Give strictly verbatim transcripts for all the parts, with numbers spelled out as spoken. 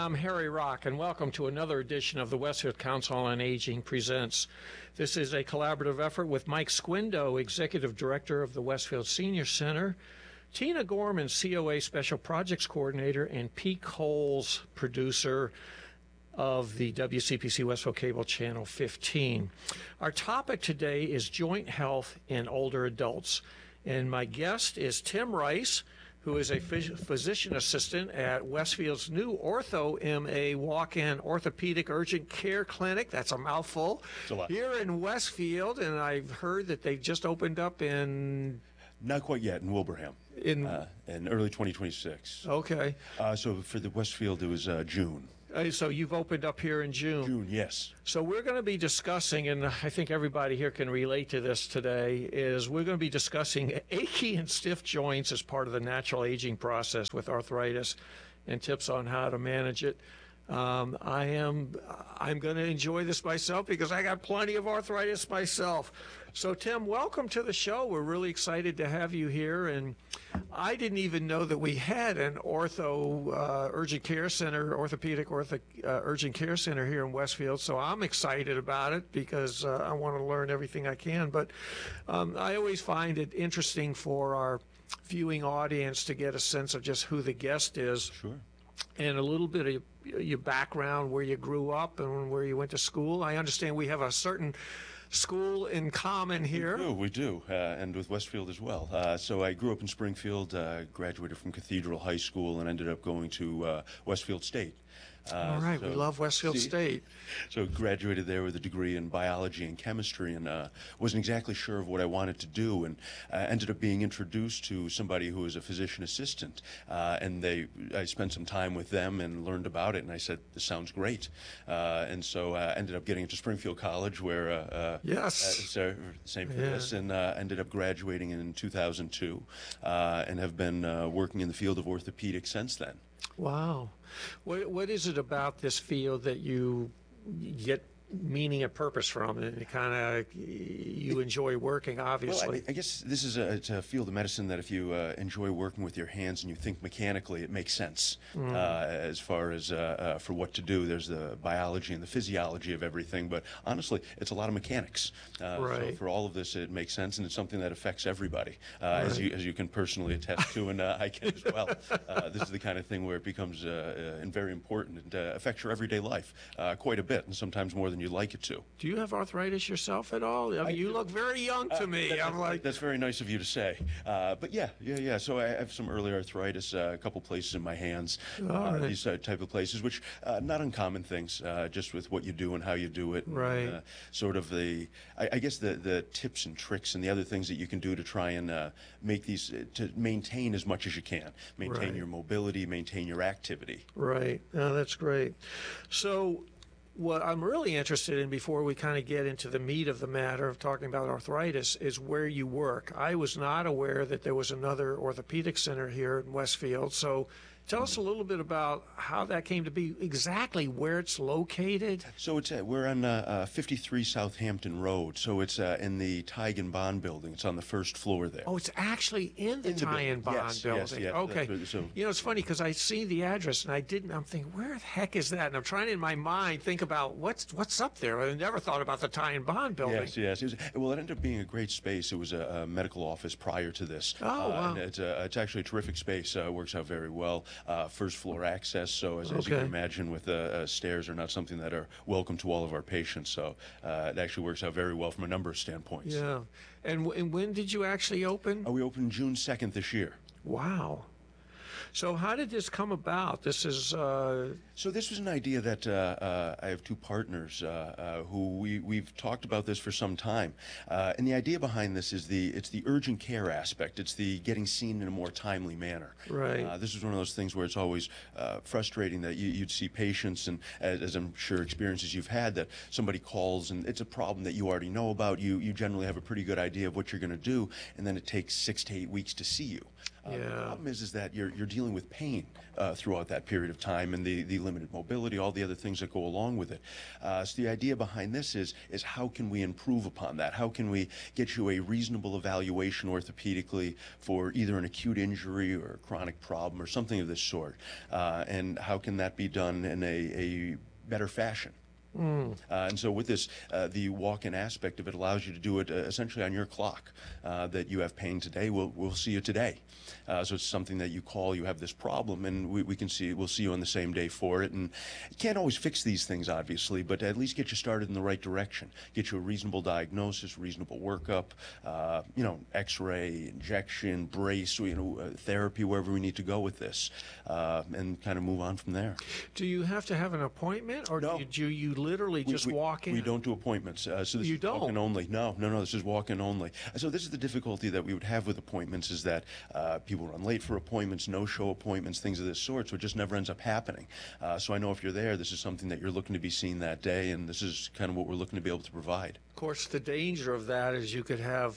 I'm Harry Rock, and welcome to another edition of the Westfield Council on Aging Presents. This is a collaborative effort with Mike Squindo, Executive Director of the Westfield Senior Center, Tina Gorman, C O A Special Projects Coordinator, and Pete Coles, producer of the W C P C Westfield Cable Channel fifteen. Our topic today is joint health in older adults, and my guest is Tim Rice, who is a physician assistant at Westfield's new Ortho M A walk-in orthopedic urgent care clinic. That's a mouthful. It's a lot. Here in Westfield, and I've heard that they just opened up in... Not quite yet, in Wilbraham, in, uh, in early twenty twenty-six. Okay. Uh, so for the Westfield, it was uh, June. Uh, so you've opened up here in June. June, yes. So we're going to be discussing, and I think everybody here can relate to this today, is we're going to be discussing achy and stiff joints as part of the natural aging process with arthritis and tips on how to manage it. Um, I am I'm going to enjoy this myself because I got plenty of arthritis myself. So Tim, welcome to the show. We're really excited to have you here, and I didn't even know that we had an ortho uh, urgent care center, orthopedic ortho, uh, urgent care center here in Westfield. So I'm excited about it because uh, I want to learn everything I can. But um, I always find it interesting for our viewing audience to get a sense of just who the guest is. Sure. And a little bit of your background, where you grew up and where you went to school. I understand we have a certain school in common here. We do, we do, uh, and with Westfield as well. Uh, so I grew up in Springfield, uh, graduated from Cathedral High School, and ended up going to uh, Westfield State. Uh, All right, so, we love Westfield see, State. So graduated there with a degree in biology and chemistry, and uh, wasn't exactly sure of what I wanted to do, and uh, ended up being introduced to somebody who was a physician assistant, uh, and they I spent some time with them and learned about it, and I said, this sounds great, uh, and so uh, ended up getting into Springfield College, where uh, uh, yes, uh, so same for yeah. this, and uh, ended up graduating in two thousand two, uh, and have been uh, working in the field of orthopedics since then. Wow. What, what is it about this field that you get meaning and purpose from, and kind of you enjoy working, obviously? Well, I, I guess this is a, it's a field of medicine that if you uh, enjoy working with your hands and you think mechanically, it makes sense. Mm. Uh, as far as uh, uh, for what to do, there's the biology and the physiology of everything, but honestly, it's a lot of mechanics. Uh, right. So for all of this, it makes sense, and it's something that affects everybody, uh, right. as you as you can personally attest to, and uh, I can as well. Uh, this is the kind of thing where it becomes uh, uh, and very important and uh, affects your everyday life uh, quite a bit, and sometimes more than you'd like it to. Do you have arthritis yourself at all? I mean, I you do. Look very young to uh, me. That, I'm that, like, that's very nice of you to say. Uh, but yeah, yeah, yeah. So I have some early arthritis, uh, a couple places in my hands, uh, right. these uh, type of places, which uh, not uncommon things, uh, just with what you do and how you do it. Right. And, uh, sort of the, I, I guess the the tips and tricks and the other things that you can do to try and uh, make these uh, to maintain as much as you can, maintain right. your mobility, maintain your activity. Right. Oh, that's great. So, what I'm really interested in, before we kind of get into the meat of the matter of talking about arthritis, is where you work. I was not aware that there was another orthopedic center here in Westfield. So tell us a little bit about how that came to be, exactly where it's located. So it's uh, we're on uh, uh, fifty-three Southampton Road. So it's uh, in the Tig and Bond building. It's on the first floor there. Oh, it's actually in the in the Tig and Bond yes, building. Yes, yeah, okay. So, you know, it's funny because I see the address and I didn't. I'm thinking, where the heck is that? And I'm trying in my mind think about what's what's up there. I never thought about the Tig and Bond building. Yes, yes. It was, well, it ended up being a great space. It was a, a medical office prior to this. Oh, uh, wow. And it's, a, it's actually a terrific space. Uh, works out very well. Uh, first floor access. So as, okay. as you can imagine, with uh, uh, stairs are not something that are welcome to all of our patients. So uh, it actually works out very well from a number of standpoints. Yeah. And, w- and when did you actually open? Uh, we opened June second this year. Wow. So how did this come about? This is... Uh... So this was an idea that uh, uh, I have two partners uh, uh, who we, we've talked about this for some time. Uh, and the idea behind this is the it's the urgent care aspect. It's the getting seen in a more timely manner. Right. Uh, this is one of those things where it's always uh, frustrating that you, you'd see patients, and as, as I'm sure experiences you've had, that somebody calls and it's a problem that you already know about. You, you generally have a pretty good idea of what you're going to do, and then it takes six to eight weeks to see you. Uh, The Yeah. problem is, is that you're, you're dealing with pain uh, throughout that period of time and the, the limited mobility, all the other things that go along with it. Uh, so the idea behind this is, is how can we improve upon that? How can we get you a reasonable evaluation orthopedically for either an acute injury or a chronic problem or something of this sort? Uh, and how can that be done in a, a better fashion? Uh, and so with this, uh, the walk-in aspect of it allows you to do it uh, essentially on your clock. Uh, that you have pain today, we'll, we'll see you today. Uh, so it's something that you call, you have this problem, and we, we can see, we'll see you on the same day for it. And you can't always fix these things, obviously, but at least get you started in the right direction. Get you a reasonable diagnosis, reasonable workup, uh, you know, x-ray, injection, brace, you know, uh, therapy, wherever we need to go with this, uh, and kind of move on from there. Do you have to have an appointment, or No. do you, do you literally We- just we, walk in? We don't do appointments. Uh, so this You is don't? walk-in only. No, no, no. This is walk-in only. So this is the difficulty that we would have with appointments is that uh, people run late for appointments, no-show appointments, things of this sort. So it just never ends up happening. Uh, so I know if you're there, this is something that you're looking to be seen that day, and this is kind of what we're looking to be able to provide. Of course, the danger of that is you could have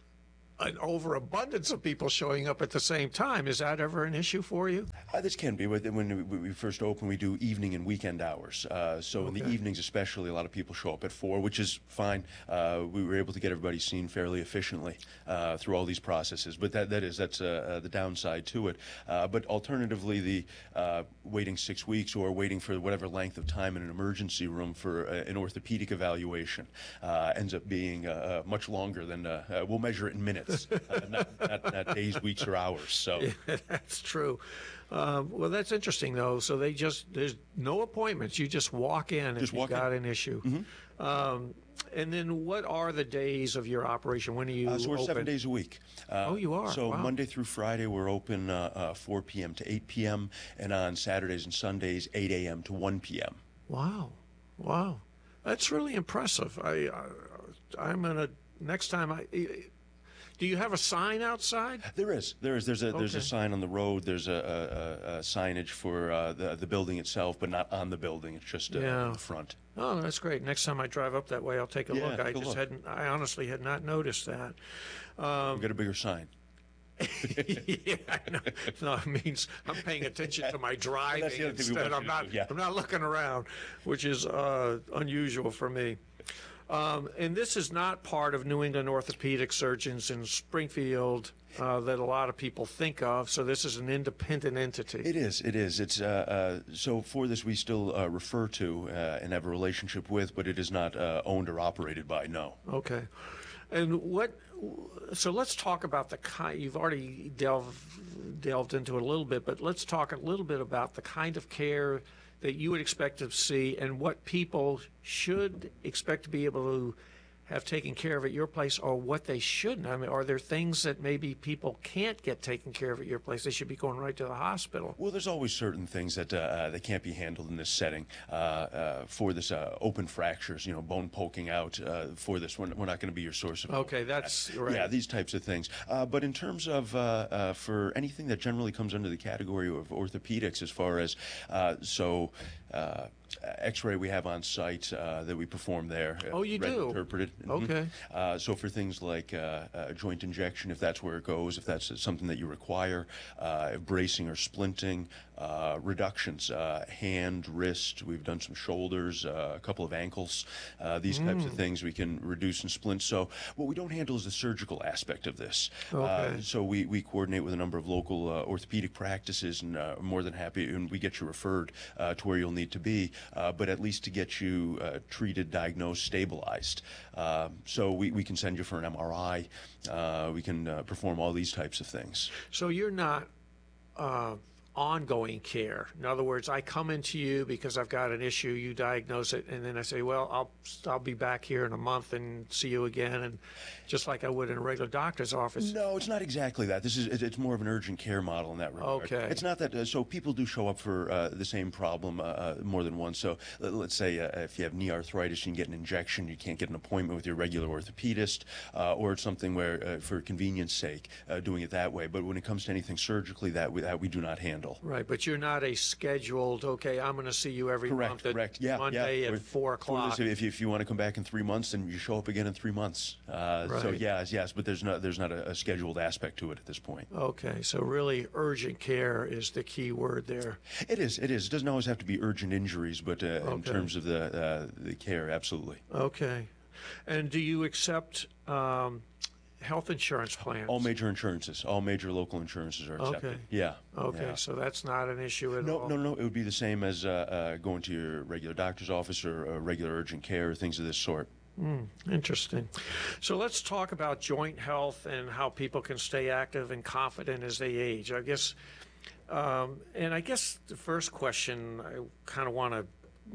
an overabundance of people showing up at the same time. Is that ever an issue for you? Uh, this can be. When we, when we first open, we do evening and weekend hours. Uh, so in the Okay. evenings especially, a lot of people show up at four, which is fine. Uh, we were able to get everybody seen fairly efficiently uh, through all these processes. But that, that is, that's uh, uh, the downside to it. Uh, but alternatively, the uh, waiting six weeks or waiting for whatever length of time in an emergency room for uh, an orthopedic evaluation uh, ends up being uh, uh, much longer than, uh, uh, we'll measure it in minutes. uh, not, not, not days, weeks, or hours. So That's true. Um, well, that's interesting, though. So they just, there's no appointments. You just walk in Just if walk you in. got an issue. Um, and then what are the days of your operation? When are you Uh, so we're open? seven days a week. Uh, Oh, you are? So Wow. Monday through Friday we're open uh, uh, four p.m. to eight p.m. and on Saturdays and Sundays eight a.m. to one p.m. Wow. Wow. That's really impressive. I, I I'm gonna next time I. Do you have a sign outside? There is, there is. There's a there's a Okay. sign on the road. There's a, a, a, a signage for uh, the the building itself, but not on the building. It's just uh, Yeah. in the front. Oh, that's great. Next time I drive up that way, I'll take a Yeah, look. I take a just look. hadn't. I honestly had not noticed that. We've got a bigger sign. Yeah, I know. No, it means I'm paying attention to my driving That's the other thing we instead. want you I'm to not. do, yeah. I'm not looking around, which is uh, unusual for me. Um, and this is not part of New England Orthopedic Surgeons in Springfield uh, that a lot of people think of. So this is an independent entity. It is. It is. It's uh, uh, so for this we still uh, refer to uh, and have a relationship with, but it is not uh, owned or operated by. No. Okay. And what, so let's talk about the kind, you've already delved, delved into it a little bit, but let's talk a little bit about the kind of care that you would expect to see and what people should expect to be able to have taken care of at your place, or what they shouldn't. I mean, are there things that maybe people can't get taken care of at your place? They should be going right to the hospital. Well, there's always certain things that uh, uh, that can't be handled in this setting. Uh, uh, for this uh, open fractures, you know, bone poking out. Uh, for this, we're, we're not going to be your source of. Okay, that's right. Yeah, these types of things. Uh, but in terms of uh, uh, for anything that generally comes under the category of orthopedics, as far as uh, so. Uh, X-ray we have on site uh, that we perform there. uh, Oh, you read and do? Interpreted. Mhm. Okay. Uh, so for things like uh, uh, joint injection, if that's where it goes, if that's something that you require, uh, bracing or splinting, uh, reductions, uh, hand, wrist. We've done some shoulders, uh, a couple of ankles. Uh, these types of Mm. things we can reduce and splint. So what we don't handle is the surgical aspect of this. Okay. Uh, so we, we coordinate with a number of local uh, orthopedic practices, and uh, are more than happy, and we get you referred uh, to where you'll need to be, uh, but at least to get you uh, treated, diagnosed, stabilized. Uh, so we, we can send you for an M R I. Uh, we can uh, perform all these types of things. So you're not uh, ongoing care. In other words, I come into you because I've got an issue, you diagnose it, and then I say, well, I'll I'll be back here in a month and see you again, and just like I would in a regular doctor's office. No, it's not exactly that. This is it- it's more of an urgent care model in that regard. Okay. It's not that. Uh, so people do show up for uh, the same problem uh, uh, more than once. So let, let's say uh, if you have knee arthritis, you can get an injection. You can't get an appointment with your regular orthopedist, uh, or it's something where, uh, for convenience sake, uh, doing it that way. But when it comes to anything surgically, that we, that we do not handle. handle. Right, but you're not a scheduled, okay, I'm going to see you every Correct, month at correct. Yeah, Monday yeah. at Or- four for o'clock. this, If, if you want to come back in three months, then you show up again in three months. Uh, So Right. yes, yes, but there's not there's not a, a scheduled aspect to it at this point. Okay, so really urgent care is the key word there. It is, it is. It doesn't always have to be urgent injuries, but uh, in Okay. terms of the uh, the care, absolutely. Okay. And do you accept um, health insurance plans? All major insurances, all major local insurances are accepted. Okay. Yeah. Okay, yeah. so that's not an issue at No, all? no, no. It would be the same as uh, uh, going to your regular doctor's office or uh, regular urgent care, things of this sort. Interesting. So let's talk about joint health and how people can stay active and confident as they age. I guess, um, and I guess the first question I kind of want to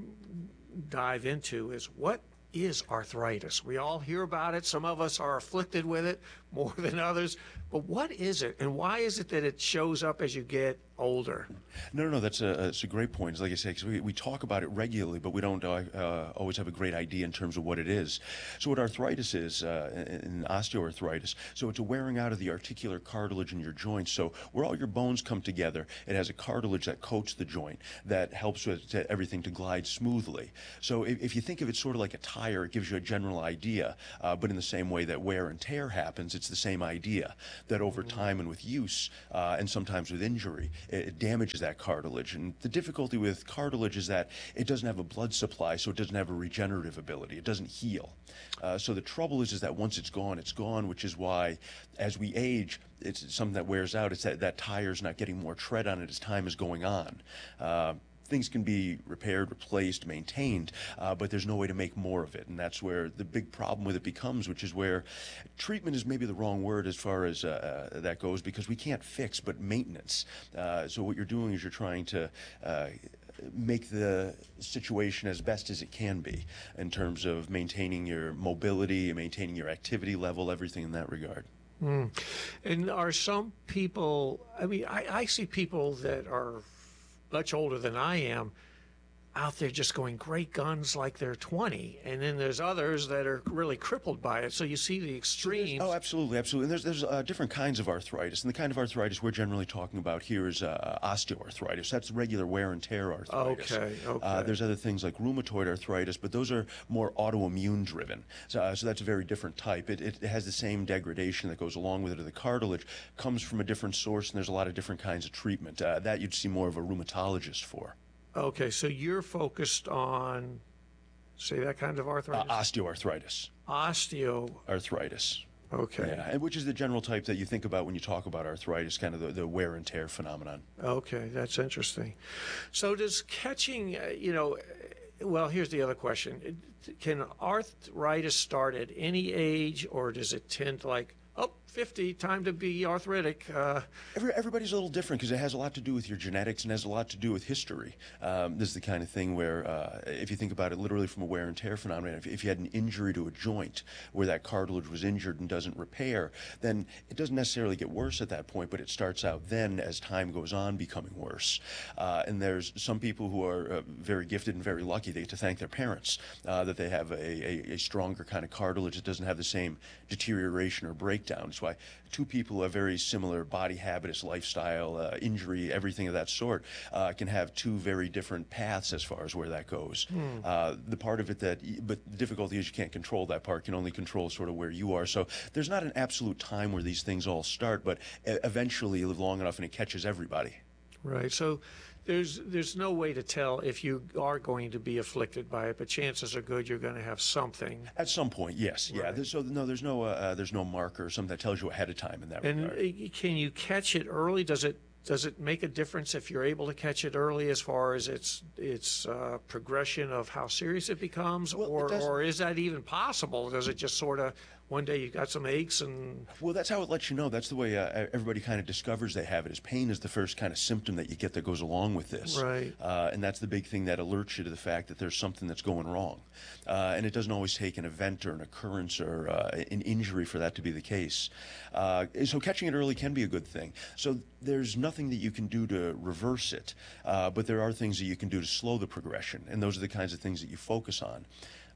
dive into is what is arthritis? We all hear about it. Some of us are afflicted with it more than others. But what is it, and why is it that it shows up as you get older? No, no, no. That's a, that's a great point. It's like I say, 'cause we, we talk about it regularly, but we don't uh, uh, always have a great idea in terms of what it is. So what arthritis is, uh, in osteoarthritis, so it's a wearing out of the articular cartilage in your joints. So where all your bones come together, it has a cartilage that coats the joint that helps with to everything to glide smoothly. So if, if you think of it sort of like a tire, it gives you a general idea. Uh, but in the same way that wear and tear happens, it's the same idea. That over time and with use, uh, and sometimes with injury, it, it damages that cartilage. And the difficulty with cartilage is that it doesn't have a blood supply, so it doesn't have a regenerative ability. It doesn't heal. Uh, so the trouble is, is that once it's gone, it's gone, which is why, as we age, it's something that wears out. It's that that tire's not getting more tread on it as time is going on. Uh, Things can be repaired, replaced, maintained, uh, but there's no way to make more of it. And that's where the big problem with it becomes, which is where treatment is maybe the wrong word as far as uh, uh, that goes, because we can't fix, but maintenance. Uh, so what you're doing is you're trying to uh, make the situation as best as it can be in terms of maintaining your mobility, maintaining your activity level, everything in that regard. Mm. And are some people, I mean, I, I see people that are much older than I am out there just going great guns like they're twenty, and then there's others that are really crippled by it. So you see the extremes. Oh, absolutely, absolutely. And there's there's uh, different kinds of arthritis, and the kind of arthritis we're generally talking about here is uh, osteoarthritis. That's regular wear and tear arthritis. Okay, okay. Uh, there's other things like rheumatoid arthritis, but those are more autoimmune driven. So, uh, so that's a very different type. It, it has the same degradation that goes along with it of the cartilage, comes from a different source, and there's a lot of different kinds of treatment. Uh, that you'd see more of a rheumatologist for. Okay, so you're focused on, say that kind of Uh, arthritis? osteoarthritis. Osteo. Arthritis. Okay. Yeah, and which is the general type that you think about when you talk about arthritis, kind of the, the wear and tear phenomenon. Okay, that's interesting. So does catching, uh, you know, uh, well, here's the other question. It- Can arthritis start at any age, or does it tend to like, oh, fifty, time to be arthritic? Uh, Every, everybody's a little different because it has a lot to do with your genetics and has a lot to do with history. Um, this is the kind of thing where, uh, if you think about it literally from a wear and tear phenomenon, if, if you had an injury to a joint where that cartilage was injured and doesn't repair, then it doesn't necessarily get worse at that point, but it starts out then as time goes on becoming worse. Uh, and there's some people who are uh, very gifted and very lucky. They get to thank their parents uh, that they have a, a, a stronger kind of cartilage that doesn't have the same deterioration or breakdown. That's why two people who have very similar body habitus, lifestyle, uh, injury, everything of that sort, uh, can have two very different paths as far as where that goes. Hmm. Uh, the part of it that, but the difficulty is you can't control that part. You can only control sort of where you are. So there's not an absolute time where these things all start, but e- eventually you live long enough and it catches everybody. Right. So there's there's no way to tell if you are going to be afflicted by it, but chances are good you're going to have something. At some point, yes, yeah. Right. There's, so no, there's no, uh, uh, there's no marker or something that tells you ahead of time in that And regard. uh, can you catch it early? Does it does it make a difference if you're able to catch it early as far as its its uh, progression of how serious it becomes, Well, it or does- or is that even possible? Does it just sort of one day you got some aches and Well, that's how it lets you know. That's the way uh, everybody kind of discovers they have it. Is pain is the first kind of symptom that you get that goes along with this. Right. Uh, and that's the big thing that alerts you to the fact that there's something that's going wrong. Uh, and it doesn't always take an event or an occurrence or uh, an injury for that to be the case. Uh, so catching it early can be a good thing. So there's nothing that you can do to reverse it, uh, but there are things that you can do to slow the progression. And those are the kinds of things that you focus on.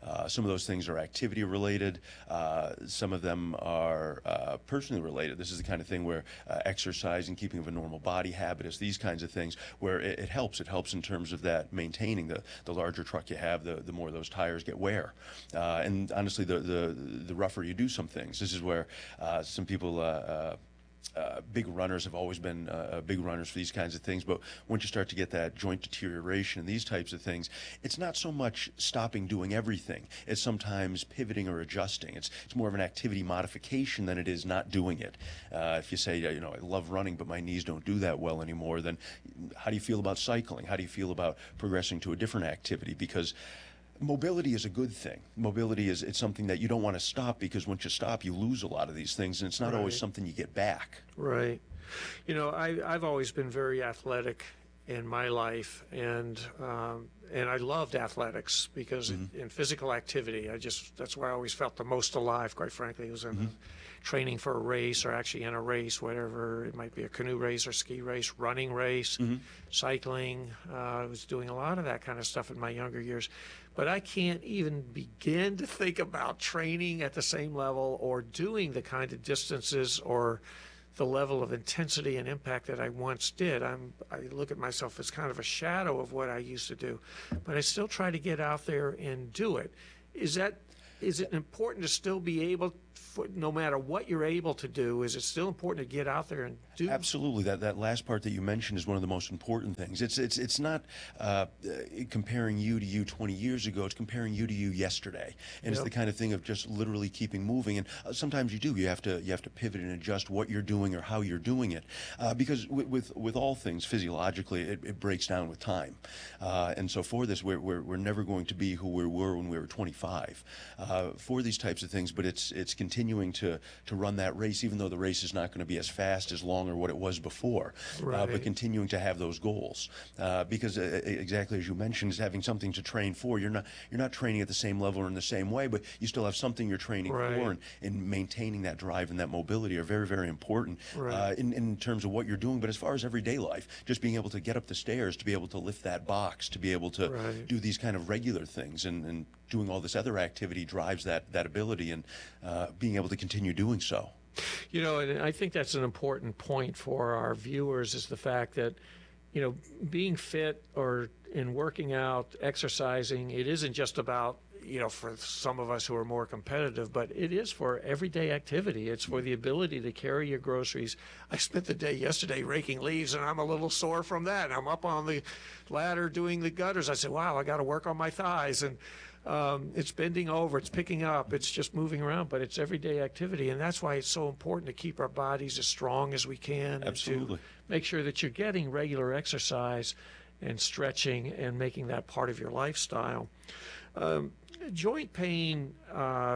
Uh, some of those things are activity related. Uh, some of them are uh, personally related. This is the kind of thing where uh, exercise and keeping of a normal body habit is these kinds of things where it, it helps. It helps in terms of that maintaining. The, the larger truck you have, the, the more those tires get wear. Uh, and honestly, the, the, the rougher you do some things. This is where uh, some people uh, uh, Uh, big runners have always been uh, big runners for these kinds of things, but once you start to get that joint deterioration and these types of things, it's not so much stopping doing everything. It's sometimes pivoting or adjusting. It's it's more of an activity modification than it is not doing it. Uh, if you say, you know, I love running, but my knees don't do that well anymore, then how do you feel about cycling? How do you feel about progressing to a different activity? Because mobility is a good thing. Mobility is it's something that you don't want to stop, because once you stop, you lose a lot of these things, and it's not Right. always something you get back. Right. You know, I, I've always been very athletic in my life, and um, and I loved athletics because Mm-hmm. in, in physical activity, I just that's where I always felt the most alive. Quite frankly, it was in Mm-hmm. training for a race, or actually in a race, whatever it might be, a canoe race or ski race, running race, Mm-hmm. cycling. Uh, I was doing a lot of that kind of stuff in my younger years, but I can't even begin to think about training at the same level or doing the kind of distances or the level of intensity and impact that I once did. I'm, I look at myself as kind of a shadow of what I used to do, but I still try to get out there and do it. Is that, is it important to still be able, for, no matter what you're able to do, is it still important to get out there and do? Absolutely. That that last part that you mentioned is one of the most important things. It's it's it's not uh, comparing you to you twenty years ago. It's comparing you to you yesterday, and it's Yep. the kind of thing of just literally keeping moving. And uh, sometimes you do. You have to you have to pivot and adjust what you're doing or how you're doing it, uh, because with, with with all things physiologically, it, it breaks down with time. Uh, and so for this, we're, we're we're never going to be who we were when we were twenty-five uh, for these types of things. But it's it's continuing to to run that race, even though the race is not going to be as fast, as long, or what it was before, uh, Right. but continuing to have those goals, uh, because uh, exactly as you mentioned, is having something to train for. You're not you're not training at the same level or in the same way, but you still have something you're training Right. for, and, and maintaining that drive and that mobility are very, very important Right. uh, in, in terms of what you're doing. But as far as everyday life, just being able to get up the stairs, to be able to lift that box, to be able to Right. do these kind of regular things, and, and doing all this other activity drives that that ability, and uh, being able to continue doing so. You know, and I think that's an important point for our viewers, is the fact that, you know, being fit or in working out, exercising, it isn't just about, you know, for some of us who are more competitive, but it is for everyday activity. It's for the ability to carry your groceries. I spent the day yesterday raking leaves, and I'm a little sore from that. I'm up on the ladder doing the gutters. I said, wow, I got to work on my thighs. And Um, it's bending over, it's picking up, it's just moving around, but it's everyday activity. And that's why it's so important to keep our bodies as strong as we can. Absolutely. And to make sure that you're getting regular exercise and stretching and making that part of your lifestyle. Um, joint pain, uh,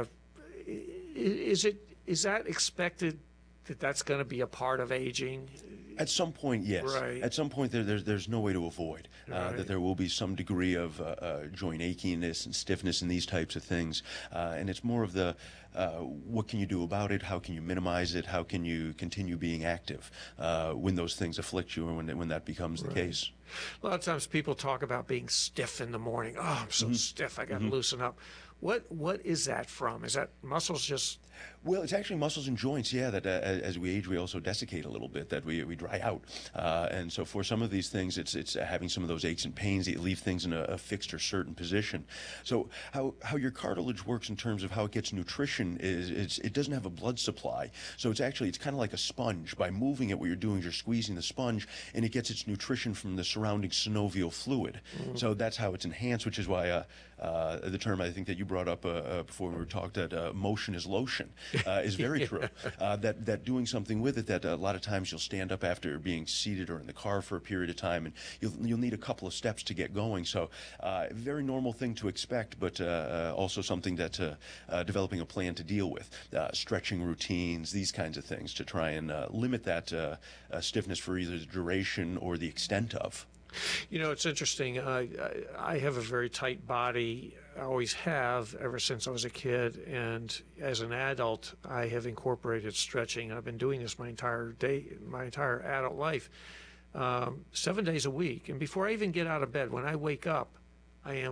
is it is that expected that that's going to be a part of aging? At some point, yes. Right. At some point, there, there's there's no way to avoid uh, Right. that there will be some degree of uh, uh, joint achiness and stiffness and these types of things, uh, and it's more of the uh, what can you do about it? How can you minimize it? How can you continue being active uh, when those things afflict you, and when when that becomes the case? A lot of times people talk about being stiff in the morning. Oh, I'm so stiff, I got to loosen up. What What is that from? Is that muscles just... Well, it's actually muscles and joints, yeah, that uh, as we age, we also desiccate a little bit, that we, we dry out. Uh, and so for some of these things, it's it's having some of those aches and pains that leave things in a, a fixed or certain position. So how, how your cartilage works in terms of how it gets nutrition is it's, it doesn't have a blood supply. So it's actually, it's kind of like a sponge. By moving it, what you're doing is you're squeezing the sponge, and it gets its nutrition from the surrounding synovial fluid. Mm-hmm. So that's how it's enhanced, which is why uh, uh, the term I think that you brought up uh, uh, before we were talked that uh, motion is lotion. Uh, is very true. Uh, that that doing something with it. That a lot of times you'll stand up after being seated or in the car for a period of time, and you'll you'll need a couple of steps to get going. So, uh, very normal thing to expect, but uh, uh, also something that uh, uh, developing a plan to deal with. Uh, stretching routines, these kinds of things, to try and uh, limit that uh, uh, stiffness for either the duration or the extent of. You know, it's interesting. I, I, I have a very tight body. I always have ever since I was a kid. And as an adult, I have incorporated stretching. I've been doing this my entire day, my entire adult life, um, seven days a week. And before I even get out of bed, when I wake up, I am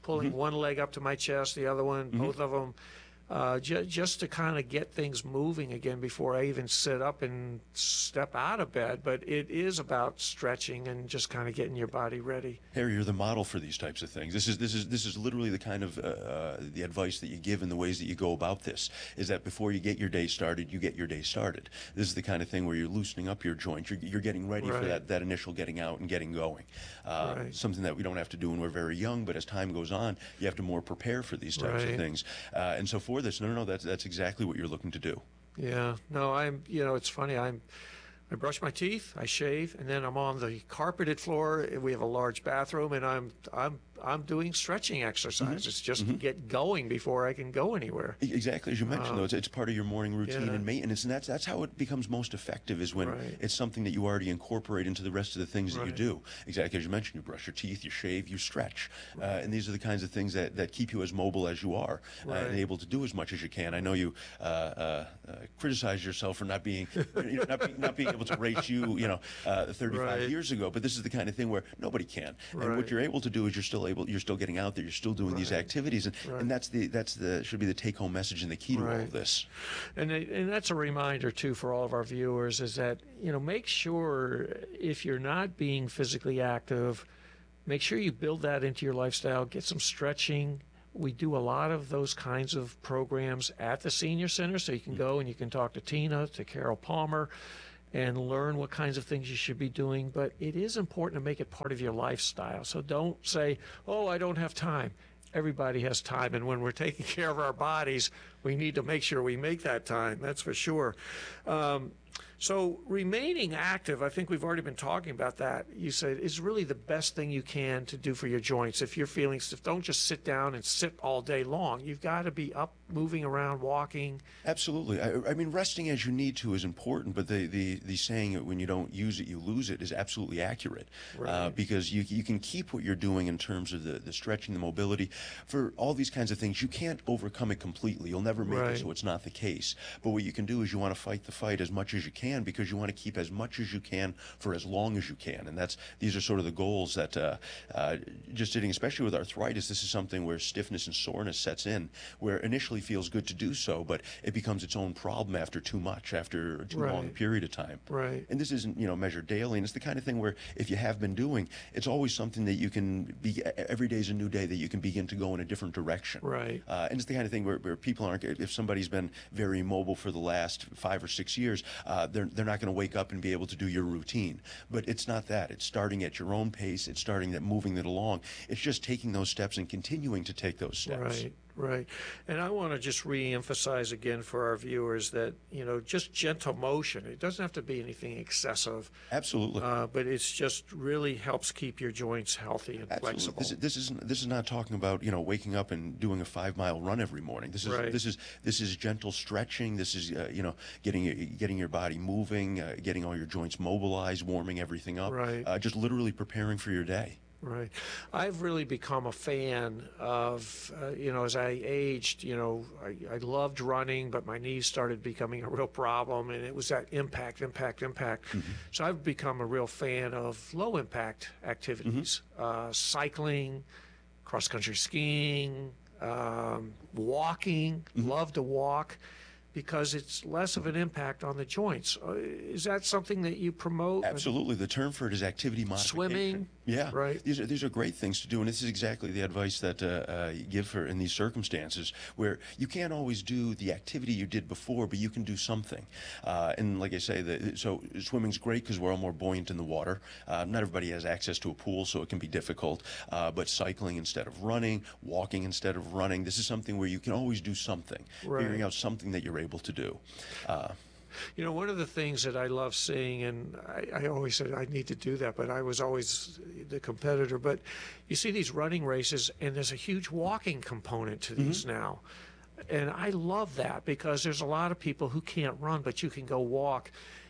pulling mm-hmm. one leg up to my chest, the other one, mm-hmm. both of them. Uh, ju- just to kind of get things moving again before I even sit up and step out of bed. But it is about stretching and just kind of getting your body ready. Harry, you're the model for these types of things. This is this is this is literally the kind of uh, uh, the advice that you give and the ways that you go about this. Is that before you get your day started, you get your day started. This is the kind of thing where you're loosening up your joints. You're, you're getting ready right. for that, that initial getting out and getting going. Uh, right. Something that we don't have to do when we're very young, but as time goes on, you have to more prepare for these types right. of things. Uh, and so for this, no, no, no, that's that's exactly what you're looking to do. Yeah. No, I'm. You know, it's funny. I'm. I brush my teeth, I shave, and then I'm on the carpeted floor. We have a large bathroom, and I'm I'm I'm doing stretching exercises mm-hmm. just mm-hmm. to get going before I can go anywhere. Exactly, as you mentioned, um, though, it's, it's part of your morning routine yeah. and maintenance, and that's that's how it becomes most effective. Is when right. it's something that you already incorporate into the rest of the things right. that you do. Exactly, as you mentioned, you brush your teeth, you shave, you stretch, right. uh, and these are the kinds of things that, that keep you as mobile as you are right. uh, and able to do as much as you can. I know you uh, uh, uh, criticize yourself for not being you know, not, be, not being able to race you. You know, uh, thirty-five right. years ago. But this is the kind of thing where nobody can. Right. And what you're able to do is you're still able, you're still getting out there, you're still doing right. these activities, and, right. and that's the that's the should be the take-home message and the key to right. all of this. And and that's a reminder too for all of our viewers is that you know make sure if you're not being physically active, make sure you build that into your lifestyle. Get some stretching. We do a lot of those kinds of programs at the senior center, so you can go and you can talk to Tina, to Carol Palmer, and learn what kinds of things you should be doing. But it is important to make it part of your lifestyle. So don't say, oh, I don't have time. Everybody has time. And when we're taking care of our bodies, we need to make sure we make that time. That's for sure. Um, so remaining active, I think we've already been talking about that. You said is really the best thing you can to do for your joints. If you're feeling stiff, don't just sit down and sit all day long. You've got to be up, moving around, walking. Absolutely. I, I mean, resting as you need to is important, but the, the, the saying that when you don't use it, you lose it is absolutely accurate. Right. Uh, because you, you can keep what you're doing in terms of the, the stretching, the mobility. For all these kinds of things, you can't overcome it completely. You'll never make right. it so it's not the case. But what you can do is you want to fight the fight as much as you can, because you want to keep as much as you can for as long as you can. And that's these are sort of the goals that uh, uh, just sitting, especially with arthritis, this is something where stiffness and soreness sets in, where initially feels good to do so, but it becomes its own problem after too much, after a too right. long a period of time. Right. And this isn't, you know, measured daily, and it's the kind of thing where if you have been doing, it's always something that you can be, every day is a new day that you can begin to go in a different direction. Right. Uh, and it's the kind of thing where, where people aren't, if somebody's been very mobile for the last five or six years, uh, they're, they're not going to wake up and be able to do your routine. But it's not that. It's starting at your own pace. It's starting that moving it along. It's just taking those steps and continuing to take those steps. Right. Right. And I want to just re-emphasize again for our viewers that, you know, just gentle motion. It doesn't have to be anything excessive. Absolutely. Uh, but it's just really helps keep your joints healthy and Absolutely. flexible. This, this is this is not talking about, you know, waking up and doing a five-mile run every morning. This is right. this is this is gentle stretching. This is uh, you know, getting your, getting your body moving, uh, getting all your joints mobilized, warming everything up. Right. Uh, just literally preparing for your day. Right. I've really become a fan of, uh, you know, as I aged, you know, I, I loved running, but my knees started becoming a real problem, and it was that impact, impact, impact. Mm-hmm. So I've become a real fan of low impact activities, mm-hmm. uh, cycling, cross-country skiing, um, walking, mm-hmm. love to walk, because it's less of an impact on the joints. Uh, is that something that you promote? Absolutely. The term for it is activity modification. Swimming? Yeah. Right. These are, these are great things to do, and this is exactly the advice that uh, uh, you give for in these circumstances, where you can't always do the activity you did before, but you can do something. Uh, and like I say, the, so swimming's great because we're all more buoyant in the water. Uh, not everybody has access to a pool, so it can be difficult. Uh, but cycling instead of running, walking instead of running, this is something where you can always do something, right. figuring out something that you're able to do. Uh, You know, one of the things that I love seeing, and I, I always said I need to do that, but I was always the competitor. But you see these running races, and there's a huge walking component to these mm-hmm. now. And I love that because there's a lot of people who can't run, but you can go walk.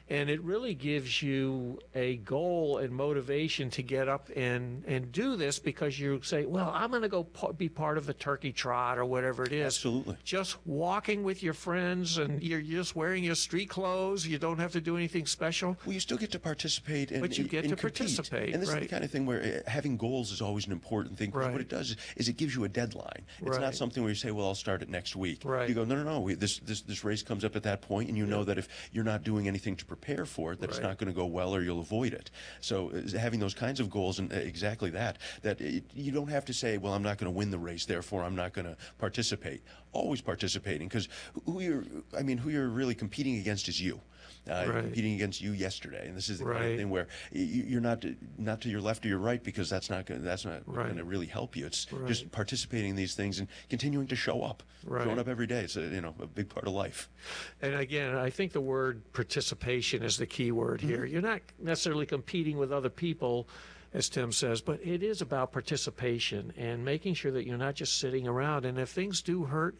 And it really gives you a goal and motivation to get up and, and do this, because you say, well, I'm going to go p- be part of the turkey trot or whatever it is. Absolutely. Just walking with your friends, and you're just wearing your street clothes. You don't have to do anything special. Well, you still get to participate and But you get and to compete. participate, And this right. is the kind of thing where uh, having goals is always an important thing. Because Right. what it does is, is it gives you a deadline. It's Right. not something where you say, well, I'll start it next week. Right. You go, no, no, no. We, this, this, this race comes up at that point, and you know that if you're not doing anything to prepare for it, that it's Right. not going to go well, or you'll avoid it. So uh, having those kinds of goals, and uh, exactly that, that it, you don't have to say, well, I'm not going to win the race, therefore I'm not going to participate. Always participating, because who you're, I mean, who you're really competing against is you. Uh, Right. competing against you yesterday, and this is the kind Right. of thing where you, you're not not to your left or your right, because that's not gonna, that's not Right. going to really help you. It's Right. just participating in these things and continuing to show up, Right. showing up every day. It's a, you know a big part of life. And again, I think the word participation is the key word here. You're not necessarily competing with other people, as Tim says, but it is about participation and making sure that you're not just sitting around. And if things do hurt,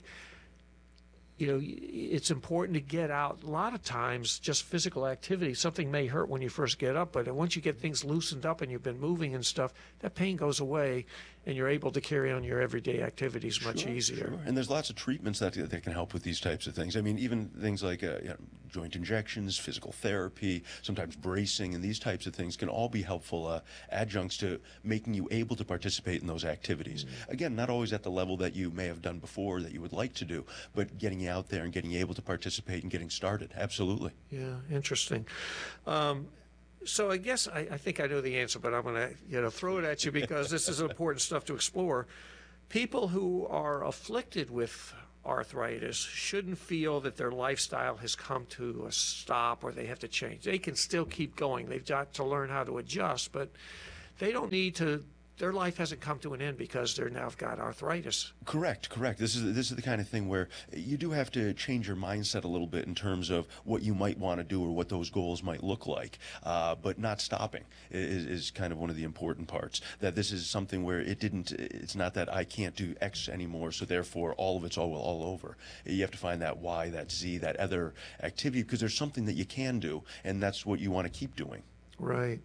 you know, it's important to get out. A lot of times, just physical activity, something may hurt when you first get up, but once you get things loosened up and you've been moving and stuff, that pain goes away, and you're able to carry on your everyday activities much Sure, easier. sure. And there's lots of treatments that that can help with these types of things. I mean, even things like uh, you know, joint injections, physical therapy, sometimes bracing, and these types of things can all be helpful uh, adjuncts to making you able to participate in those activities. Mm-hmm. Again, not always at the level that you may have done before that you would like to do, but getting you out there and getting able to participate and getting started. Absolutely. Yeah, interesting. Um, so I guess I, I think I know the answer, but I'm going to you know throw it at you, because this is important stuff to explore. People who are afflicted with arthritis shouldn't feel that their lifestyle has come to a stop or they have to change. They can still keep going. They've got to learn how to adjust, but they don't need to. Their life hasn't come to an end because they're now got arthritis. Correct, correct. This is this is the kind of thing where you do have to change your mindset a little bit in terms of what you might want to do or what those goals might look like, uh, but not stopping is, is kind of one of the important parts. That this is something where it didn't. It's not that I can't do X anymore, so therefore all of it's all all over. You have to find that Y, that Z, that other activity, because there's something that you can do, and that's what you want to keep doing. Right,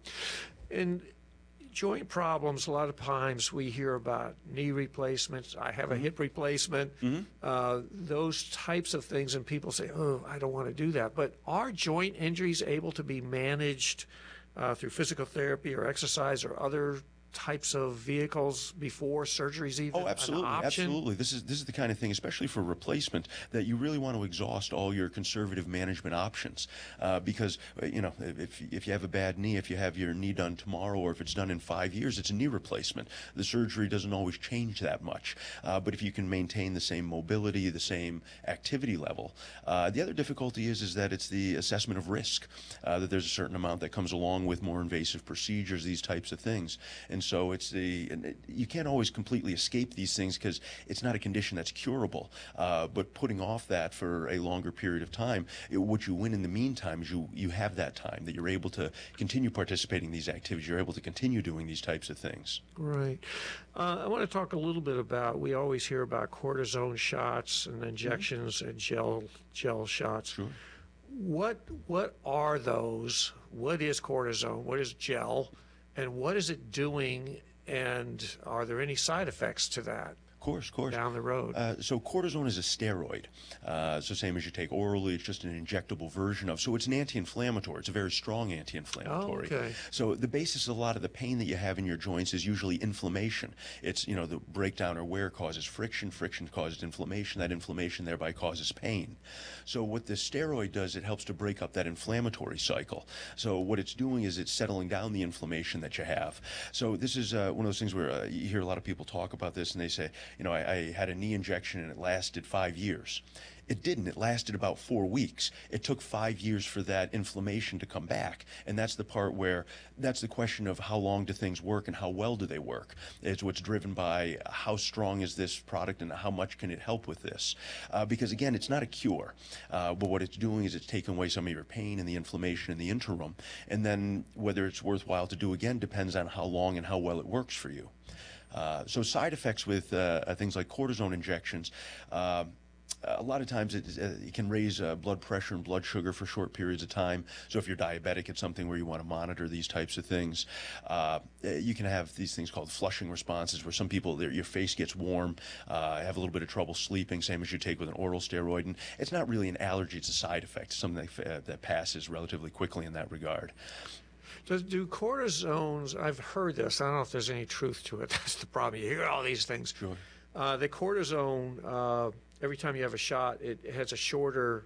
and joint problems, a lot of times we hear about knee replacements. I have a mm-hmm. hip replacement, mm-hmm. uh, those types of things, and people say, oh, I don't want to do that. But are joint injuries able to be managed uh, through physical therapy or exercise or other types of vehicles before surgeries even oh absolutely an option? Absolutely. This is this is the kind of thing, especially for replacement, that you really want to exhaust all your conservative management options, uh, because you know if if you have a bad knee, if you have your knee done tomorrow, or if it's done in five years, it's a knee replacement. The surgery doesn't always change that much, uh, but if you can maintain the same mobility, the same activity level. Uh, the other difficulty is is that it's the assessment of risk, uh, that there's a certain amount that comes along with more invasive procedures, these types of things. And so it's the and it, you can't always completely escape these things because it's not a condition that's curable. Uh, but putting off that for a longer period of time, it, what you win in the meantime is you you have that time that you're able to continue participating in these activities. You're able to continue doing these types of things. Right. Uh, I want to talk a little bit about. We always hear about cortisone shots and injections mm-hmm. and gel gel shots. Sure. What what are those? What is cortisone? What is gel? And what is it doing, and are there any side effects to that? Of course, of course. Down the road. Uh, so cortisone is a steroid. Uh, it's the same as you take orally. It's just an injectable version of. So it's an anti-inflammatory. It's a very strong anti-inflammatory. Oh, okay. So the basis of a lot of the pain that you have in your joints is usually inflammation. It's, you know, the breakdown or wear causes friction. Friction causes inflammation. That inflammation thereby causes pain. So what the steroid does, it helps to break up that inflammatory cycle. So what it's doing is it's settling down the inflammation that you have. So this is uh, one of those things where uh, you hear a lot of people talk about this, and they say, you know, I, I had a knee injection and it lasted five years. It didn't. It lasted about four weeks. It took five years for that inflammation to come back. And that's the part where, that's the question of how long do things work and how well do they work. It's what's driven by how strong is this product and how much can it help with this. Uh, because again, it's not a cure. Uh, but what it's doing is it's taking away some of your pain and the inflammation in the interim. And then whether it's worthwhile to do again depends on how long and how well it works for you. Uh, so side effects with uh, things like cortisone injections, uh, a lot of times it, uh, it can raise uh, blood pressure and blood sugar for short periods of time. So if you're diabetic, it's something where you want to monitor these types of things. Uh, you can have these things called flushing responses, where some people, their, your face gets warm, uh, have a little bit of trouble sleeping, same as you take with an oral steroid. And it's not really an allergy, it's a side effect, something that, uh, that passes relatively quickly in that regard. Does, do cortisones, I've heard this, I don't know if there's any truth to it, that's the problem, you hear all these things. Sure. Uh, the cortisone, uh, every time you have a shot, it has a shorter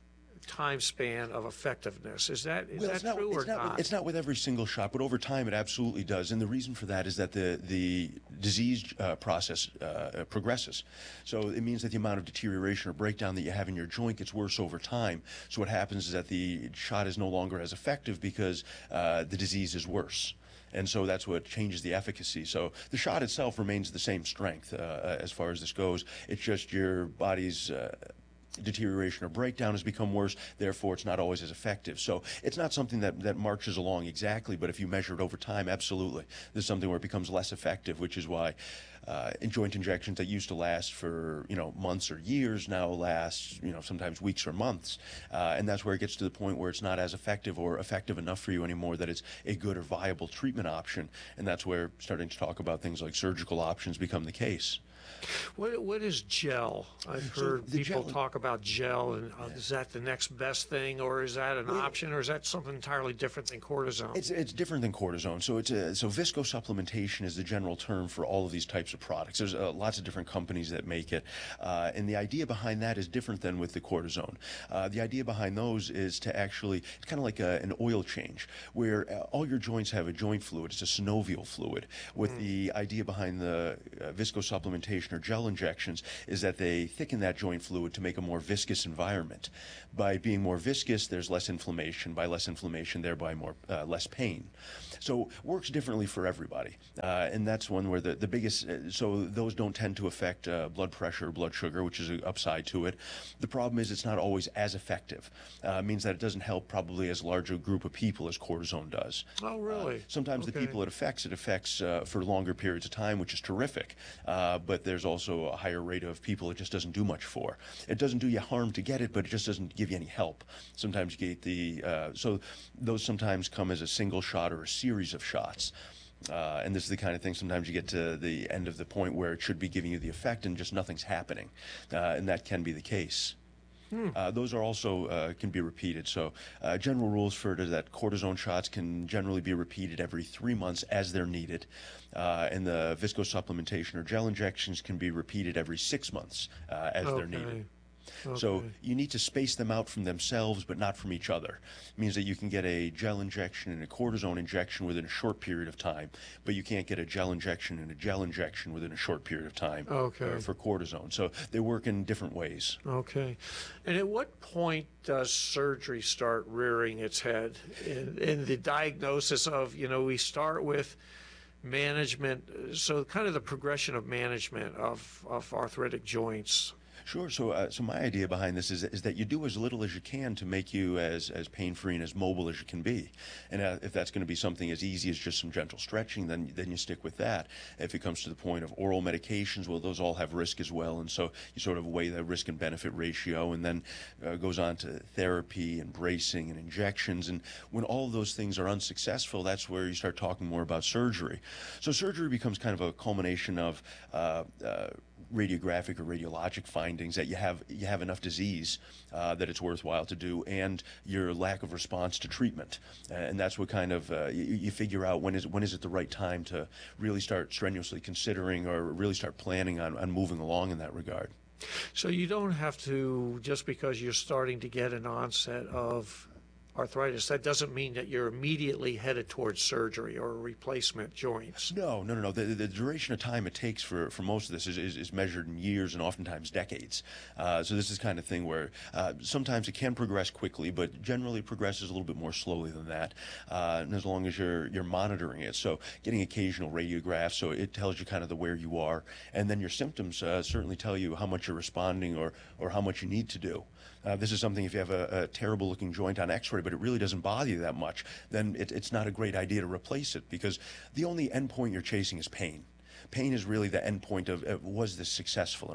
time span of effectiveness. Is that is well, that not, true or it's not? not? With, it's not with every single shot, but over time it absolutely does. And the reason for that is that the the disease uh, process uh, progresses. So it means that the amount of deterioration or breakdown that you have in your joint gets worse over time. So what happens is that the shot is no longer as effective because uh, the disease is worse. And so that's what changes the efficacy. So the shot itself remains the same strength uh, as far as this goes. It's just your body's uh, deterioration or breakdown has become worse, therefore it's not always as effective. So it's not something that, that marches along exactly, but if you measure it over time, absolutely. This is something where it becomes less effective, which is why uh, in joint injections that used to last for, you know, months or years now last, you know, sometimes weeks or months. Uh, and that's where it gets to the point where it's not as effective or effective enough for you anymore that it's a good or viable treatment option. And that's where starting to talk about things like surgical options become the case. What what is gel? I've So heard the people gel- talk about gel, and uh, is that the next best thing, or is that an Well, option, or is that something entirely different than cortisone? It's, it's different than cortisone. So it's a, so viscosupplementation is the general term for all of these types of products. There's uh, lots of different companies that make it, uh, and the idea behind that is different than with the cortisone. Uh, the idea behind those is to actually, it's kind of like a, an oil change, where uh, all your joints have a joint fluid. It's a synovial fluid. With mm. the idea behind the uh, viscosupplementation or gel injections is that they thicken that joint fluid to make a more viscous environment. By being more viscous, there's less inflammation. By less inflammation, thereby more uh, less pain. So works differently for everybody, uh, and that's one where the the biggest. Uh, so those don't tend to affect uh, blood pressure, or blood sugar, which is an upside to it. The problem is it's not always as effective. Uh, it means that it doesn't help probably as large a group of people as cortisone does. Oh, really? Uh, sometimes okay. the people it affects, it affects uh, for longer periods of time, which is terrific. Uh, but there's also a higher rate of people it just doesn't do much for. It doesn't do you harm to get it, but it just doesn't give you any help. Sometimes you get the uh, so those sometimes come as a single shot or a series of shots. Uh, and this is the kind of thing sometimes you get to the end of the point where it should be giving you the effect and just nothing's happening. Uh, and that can be the case. Hmm. Uh, those are also uh, can be repeated. So uh, general rules for it is that cortisone shots can generally be repeated every three months as they're needed. Uh, and the viscosupplementation or gel injections can be repeated every six months uh, as okay. they're needed. Okay. So you need to space them out from themselves, but not from each other. It means that you can get a gel injection and a cortisone injection within a short period of time, but you can't get a gel injection and a gel injection within a short period of time okay. uh, for cortisone. So they work in different ways. Okay. And at what point does surgery start rearing its head in, in the diagnosis of, you know, we start with management, so kind of the progression of management of, of arthritic joints? Sure. So, uh, so my idea behind this is is that you do as little as you can to make you as as pain-free and as mobile as you can be. And uh, if that's going to be something as easy as just some gentle stretching, then then you stick with that. If it comes to the point of oral medications, well, those all have risk as well, and so you sort of weigh the risk and benefit ratio, and then uh, goes on to therapy and bracing and injections. And when all of those things are unsuccessful, that's where you start talking more about surgery. So surgery becomes kind of a culmination of uh, uh, radiographic or radiologic findings that you have you have enough disease uh, that it's worthwhile to do, and your lack of response to treatment, uh, and that's what kind of uh, you, you figure out when is when is it the right time to really start strenuously considering or really start planning on, on moving along in that regard. So you don't have to, just because you're starting to get an onset of arthritis, that doesn't mean that you're immediately headed towards surgery or replacement joints. No, no, no, no. The, the duration of time it takes for, for most of this is, is, is measured in years and oftentimes decades. Uh, so this is the kind of thing where uh, sometimes it can progress quickly, but generally progresses a little bit more slowly than that. Uh, and as long as you're you're monitoring it, so getting occasional radiographs, so it tells you kind of the where you are, and then your symptoms uh, certainly tell you how much you're responding or or how much you need to do. Uh, this is something if you have a, a terrible looking joint on x-ray, but it really doesn't bother you that much, then it, it's not a great idea to replace it, because the only endpoint you're chasing is pain. Pain is really the endpoint of uh, was this successful or not.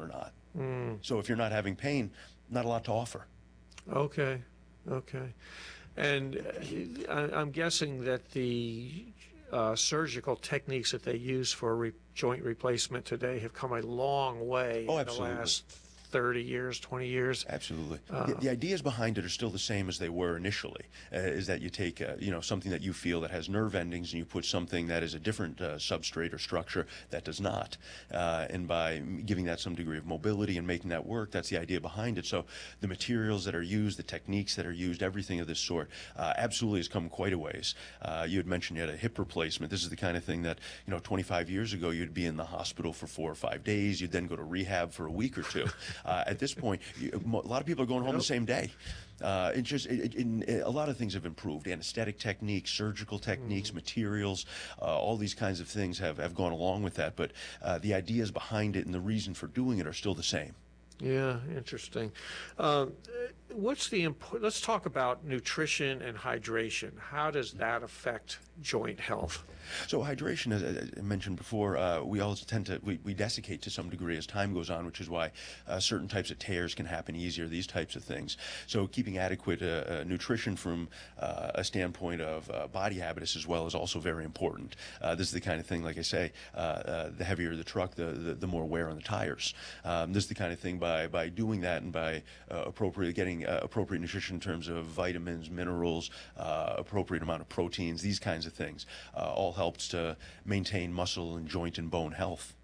Mm. So if you're not having pain, not a lot to offer. Okay, okay. And uh, I, I'm guessing that the uh, surgical techniques that they use for re- joint replacement today have come a long way Oh, in the absolutely. last thirty years, twenty years. Absolutely. Uh, the, the ideas behind it are still the same as they were initially. Uh, is that you take uh, you know something that you feel that has nerve endings and you put something that is a different uh, substrate or structure that does not. Uh, and by giving that some degree of mobility and making that work, that's the idea behind it. So the materials that are used, the techniques that are used, everything of this sort, uh, absolutely has come quite a ways. Uh, you had mentioned you had a hip replacement. This is the kind of thing that you know twenty-five years ago you'd be in the hospital for four or five days. You'd then go to rehab for a week or two. Uh, at this point, you, a lot of people are going home Yep. the same day. Uh, it just it, it, it, a lot of things have improved. Anesthetic techniques, surgical techniques, mm. materials, uh, all these kinds of things have, have gone along with that. But uh, the ideas behind it and the reason for doing it are still the same. Yeah, interesting. Um, what's the imp- let's talk about nutrition and hydration. How does that affect joint health? So hydration, as I mentioned before, uh, we all tend to, we, we desiccate to some degree as time goes on, which is why uh, certain types of tears can happen easier, these types of things. So keeping adequate uh, uh, nutrition from uh, a standpoint of uh, body habitus as well is also very important. Uh, this is the kind of thing, like I say, uh, uh, the heavier the truck, the, the, the more wear on the tires. Um, this is the kind of thing by, by doing that and by uh, appropriate, getting uh, appropriate nutrition in terms of vitamins, minerals, uh, appropriate amount of proteins, these kinds of things, uh, all helps to maintain muscle and joint and bone health.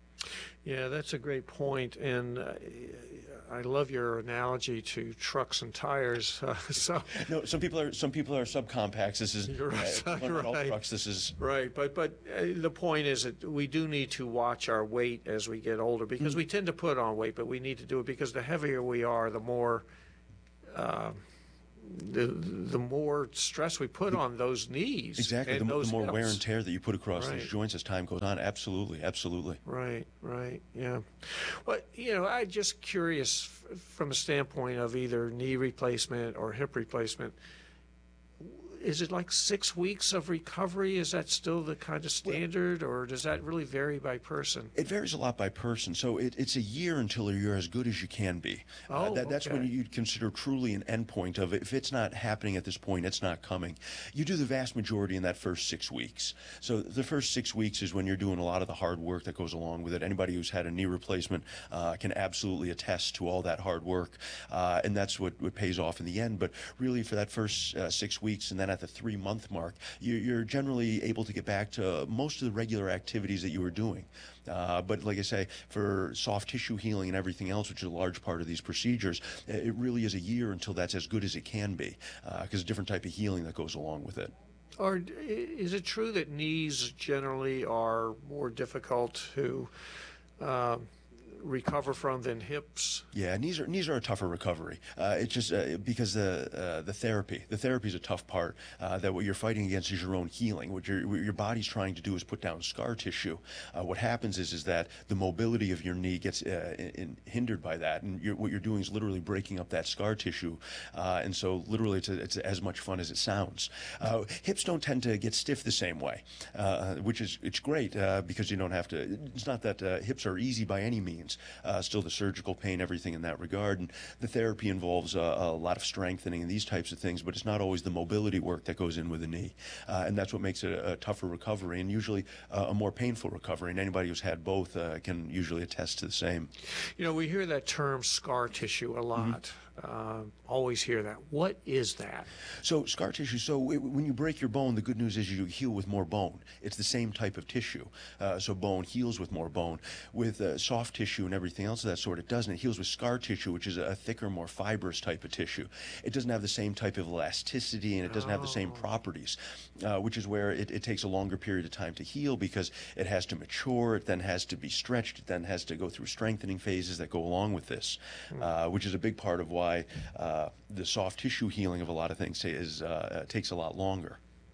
Yeah, that's a great point, and uh, I love your analogy to trucks and tires. Uh, so no, some people are some people are subcompacts. This is you're right, uh, right. all trucks. This is right, but but uh, the point is that we do need to watch our weight as we get older because mm-hmm. we tend to put on weight, but we need to do it because the heavier we are, the more. Uh, The, the more stress we put on those knees. Exactly. And the, those the more hips. wear and tear that you put across right. these joints as time goes on. Absolutely. Absolutely. Right. Right. Yeah. Well, you know, I'm just curious f- from a standpoint of either knee replacement or hip replacement. Is it like six weeks of recovery? Is that still the kind of standard, or does that really vary by person? It varies a lot by person. So it, it's a year until you're as good as you can be. Oh, uh, that, that's okay. when you'd consider truly an endpoint of it. If it's not happening at this point, it's not coming. You do the vast majority in that first six weeks. So the first six weeks is when you're doing a lot of the hard work that goes along with it. Anybody who's had a knee replacement uh, can absolutely attest to all that hard work, uh, and that's what, what pays off in the end. But really, for that first uh, six weeks, and then at the three-month mark, you're, you're generally able to get back to most of the regular activities that you were doing. Uh, but like I say, for soft tissue healing and everything else, which is a large part of these procedures, it really is a year until that's as good as it can be, because uh, a different type of healing that goes along with it. Or is it true that knees generally are more difficult to uh, recover from than hips? Yeah, knees are knees are a tougher recovery. Uh, it's just uh, because the uh, the therapy the therapy is a tough part. Uh, that what you're fighting against is your own healing. What your what your body's trying to do is put down scar tissue. Uh, what happens is is that the mobility of your knee gets uh, in, in hindered by that, and you're, what you're doing is literally breaking up that scar tissue. Uh, and so literally, it's, a, it's as much fun as it sounds. Uh, hips don't tend to get stiff the same way, uh, which is it's great uh, because you don't have to. It's not that uh, hips are easy by any means. Uh, still the surgical pain, everything in that regard. And the therapy involves uh, a lot of strengthening and these types of things, but it's not always the mobility work that goes in with the knee. Uh, and that's what makes it a, a tougher recovery and usually uh, a more painful recovery. And anybody who's had both uh, can usually attest to the same. You know, we hear that term scar tissue a lot. Mm-hmm. Uh, always hear that. What is that? So scar tissue, so it, when you break your bone, the good news is you heal with more bone. It's the same type of tissue. Uh, so bone heals with more bone. With uh, soft tissue and everything else of that sort, it doesn't. It heals with scar tissue, which is a thicker, more fibrous type of tissue. It doesn't have the same type of elasticity, and it doesn't oh. have the same properties, uh, which is where it, it takes a longer period of time to heal because it has to mature, it then has to be stretched, it then has to go through strengthening phases that go along with this, mm. uh, which is a big part of why Uh, the soft tissue healing of a lot of things is, uh, takes a lot longer.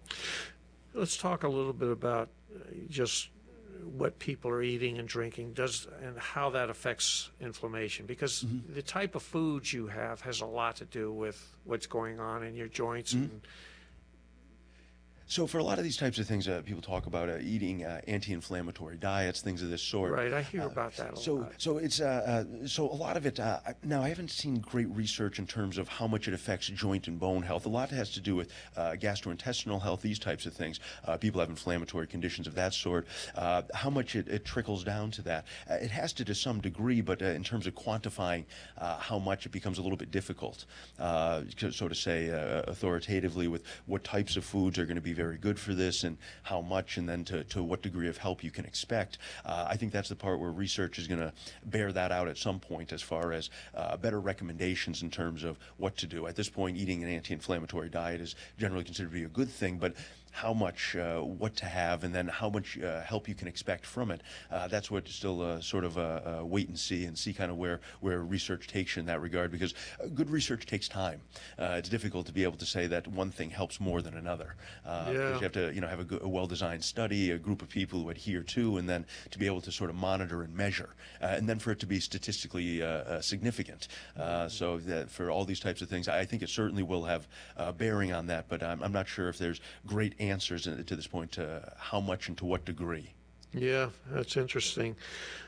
Let's talk a little bit about just what people are eating and drinking does and how that affects inflammation, because mm-hmm. the type of foods you have has a lot to do with what's going on in your joints. Mm-hmm. and So for a lot of these types of things, uh, people talk about uh, eating uh, anti-inflammatory diets, things of this sort. Right, I hear Uh, about that a so, lot. so it's uh, uh, so a lot of it. Uh, I- now, I haven't seen great research in terms of how much it affects joint and bone health. A lot has to do with uh, gastrointestinal health, these types of things. Uh, people have inflammatory conditions of that sort. Uh, how much it, it trickles down to that? Uh, it has to to some degree, but uh, in terms of quantifying uh, how much, it becomes a little bit difficult. Uh, so to say uh, authoritatively with what types of foods are going to be very good for this and how much, and then to, to what degree of help you can expect. Uh, I think that's the part where research is going to bear that out at some point, as far as uh, better recommendations in terms of what to do. At this point, eating an anti-inflammatory diet is generally considered to be a good thing, but how much, uh, what to have, and then how much uh, help you can expect from it. Uh, that's what still uh, sort of uh, uh, wait and see, and see kind of where, where research takes you in that regard, because uh, good research takes time. Uh, it's difficult to be able to say that one thing helps more than another. Uh, Yeah. Because you have to, you know, have a, good, a well-designed study, a group of people who adhere to, and then to be able to sort of monitor and measure, uh, and then for it to be statistically uh, uh, significant. Uh, so that for all these types of things, I think it certainly will have uh, bearing on that, but I'm, I'm not sure if there's great answers to this point to how much and to what degree. Yeah, that's interesting.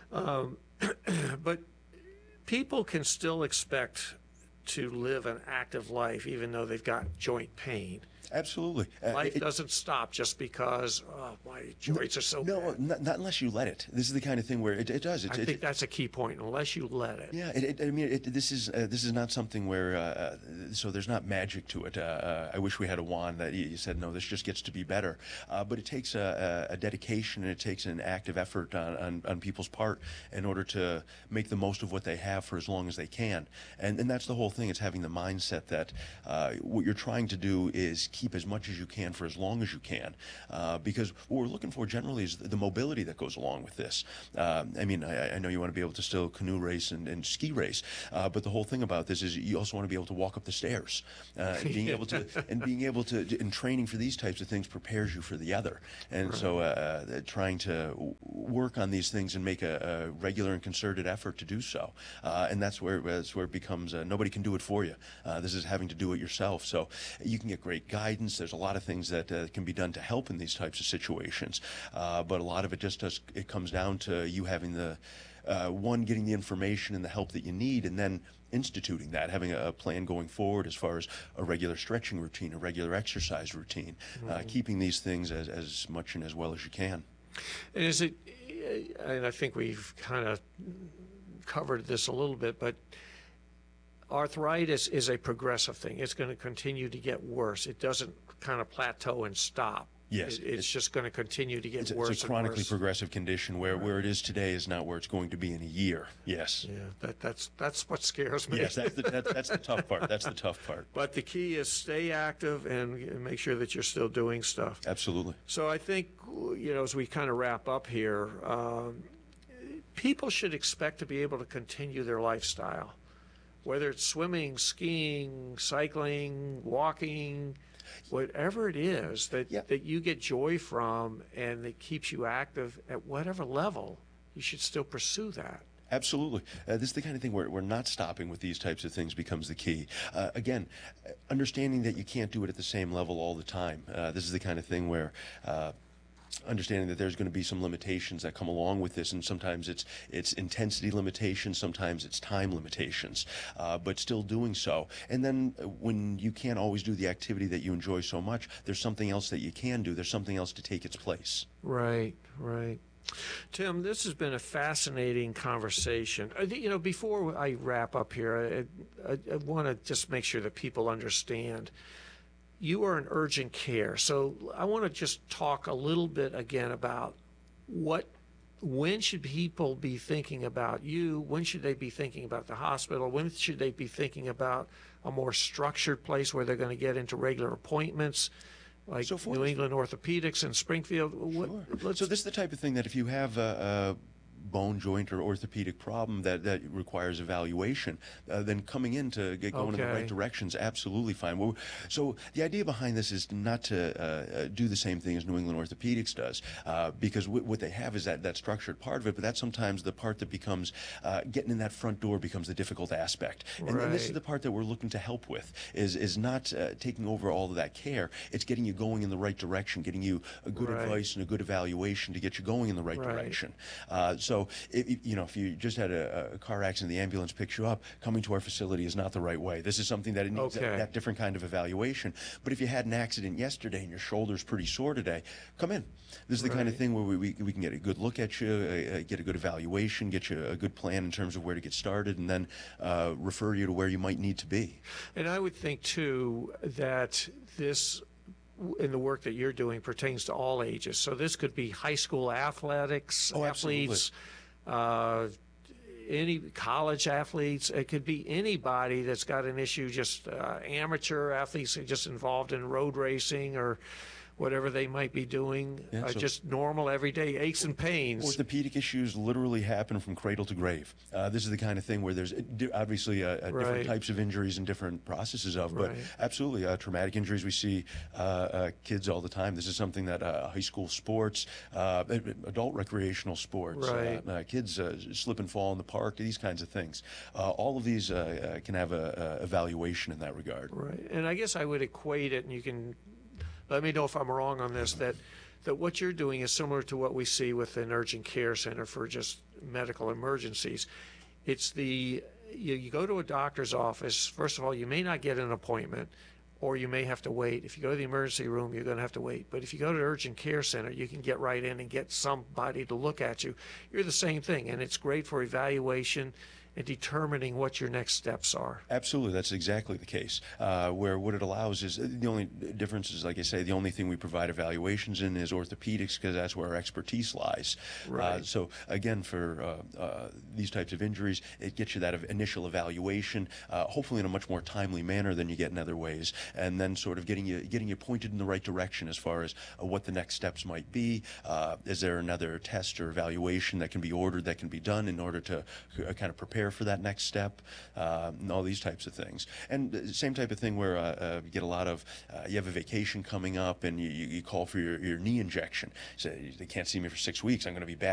Um, but people can still expect to live an active life even though they've got joint pain. Absolutely. Uh, Life it- doesn't stop just because, oh, my joints are so No, bad. not, not unless you let it. This is the kind of thing where it, it does. It, I it, think that's a key point, unless you let it. Yeah, it, it, I mean, it, this is uh, this is not something where uh, uh, so there's not magic to it. Uh, uh, I wish we had a wand that you, you said no, this just gets to be better. Uh, but it takes a, a, a dedication, and it takes an active effort on, on, on people's part in order to make the most of what they have for as long as they can. And and that's the whole thing. It's having the mindset that uh, what you're trying to do is keep as much as you can for as long as you can, uh, because what we're looking for generally is the mobility that goes along with this. Uh, I mean, I, I know you want to be able to still canoe race and, and ski race, uh, but the whole thing about this is you also want to be able to walk up the stairs. Uh, and being able to and being able to in training for these types of things prepares you for the other. And so, uh, uh, trying to w- work on these things and make a, a regular and concerted effort to do so, uh, and that's where that's where it becomes uh, nobody can do it for you. Uh, this is having to do it yourself. So you can get great guidance. There's a lot of things that uh, can be done to help in these types of situations, uh, but a lot of it just does. It comes down to you having the uh, one, getting the information and the help that you need, and then instituting that, having a, a plan going forward as far as a regular stretching routine, a regular exercise routine, uh, keeping these things as, as much and as well as you can. And is it, and I think we've kind of covered this a little bit, but arthritis is a progressive thing. It's going to continue to get worse. It doesn't kind of plateau and stop. Yes, It- it's, just going to continue to get It's, a- worse it's a and chronically worse. progressive condition where, where it is today is not where it's going to be in a year. Yes. Yeah, that, that's that's what scares me. Yes, that's the, that, that's the tough part. That's the tough part. But the key is stay active and make sure that you're still doing stuff. Absolutely. So I think, you know, as we kind of wrap up here, um, people should expect to be able to continue their lifestyle, whether it's swimming, skiing, cycling, walking, whatever it is that, Yeah. that you get joy from and that keeps you active at whatever level, you should still pursue that. Absolutely. Uh, this is the kind of thing where we're not stopping with these types of things becomes the key. Uh, again, uh, understanding that you can't do it at the same level all the time. Uh, this is the kind of thing where uh, understanding that there's going to be some limitations that come along with this, and sometimes it's it's intensity limitations, sometimes it's time limitations, uh, but still doing so. And then uh, when you can't always do the activity that you enjoy so much, there's something else that you can do. There's something else to take its place. Right, right. Tim, this has been a fascinating conversation. Uh, You know, before I wrap up here, I, I, I want to just make sure that people understand you are in urgent care. So I want to just talk a little bit again about what, when should people be thinking about you? When should they be thinking about the hospital? When should they be thinking about a more structured place where they're going to get into regular appointments? Like So for New us- England Orthopedics in Springfield. What, Sure. let's, So this is the type of thing that if you have uh, uh, bone, joint, or orthopedic problem that, that requires evaluation, uh, then coming in to get going in the right Okay. direction is absolutely fine. Well, so the idea behind this is not to uh, do the same thing as New England Orthopedics does, uh, because w- what they have is that, that structured part of it, but that's sometimes the part that becomes, uh, getting in that front door becomes the difficult aspect. And, and this is Right. the part that we're looking to help with, is, is not uh, taking over all of that care. It's getting you going in the right direction, getting you a good Right. advice and a good evaluation to get you going in the right, Right. direction. Uh, so, if, if- you know, if you just had a, a car accident, the ambulance picks you up, coming to our facility is not the right way. This is something that it needs Okay. that, that different kind of evaluation. But if you had an accident yesterday and your shoulder's pretty sore today, come in. This is the kind of Right. thing where we, we, we can get a good look at you, uh, uh, get a good evaluation, get you a good plan in terms of where to get started, and then uh, refer you to where you might need to be. And I would think, too, that this, in the work that you're doing, pertains to all ages. So this could be high school athletics, Oh, absolutely. athletes, uh, any college athletes. It could be anybody that's got an issue, just uh, amateur athletes who are just involved in road racing or whatever they might be doing, Yeah, uh, so- just normal everyday aches and pains. Orthopedic issues literally happen from cradle to grave. Uh, this is the kind of thing where there's uh, di- obviously uh, uh, different Right. types of injuries and different processes of, but Right. absolutely uh, traumatic injuries we see uh, uh, kids all the time. This is something that uh, high school sports, uh, adult recreational sports, Right. uh, uh, kids uh, slip and fall in the park, these kinds of things. Uh, all of these uh, uh, can have a, a evaluation in that regard. Right. And I guess I would equate it, and you can let me know if I'm wrong on this, that, that what you're doing is similar to what we see with an urgent care center for just medical emergencies. It's the, you, you go to a doctor's office, first of all, you may not get an appointment, or you may have to wait. If you go to the emergency room, you're going to have to wait. But if you go to an urgent care center, you can get right in and get somebody to look at you. You're the same thing, and it's great for evaluation and determining what your next steps are. Absolutely, that's exactly the case. Uh, where what it allows is the only difference is, like I say, the only thing we provide evaluations in is orthopedics, because that's where our expertise lies. Right. Uh, so again, for uh, uh, these types of injuries, it gets you that ev- initial evaluation, uh, hopefully in a much more timely manner than you get in other ways, and then sort of getting you getting you pointed in the right direction as far as uh, what the next steps might be. Uh, is there another test or evaluation that can be ordered, that can be done in order to uh, kind of prepare for that next step, uh, and all these types of things. And the same type of thing where uh, uh, you get a lot of, uh, you have a vacation coming up and you, you you call for your, your knee injection. So they can't see me for six weeks, I'm going to be back